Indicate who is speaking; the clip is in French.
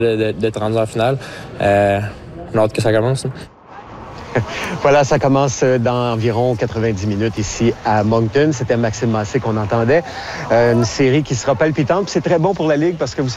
Speaker 1: d'être rendu en finale. J'ai hâte que ça commence.
Speaker 2: Voilà, ça commence dans environ 90 minutes ici à Moncton. C'était Maxime Massé qu'on entendait. Une série qui sera palpitante. C'est très bon pour la Ligue parce que vous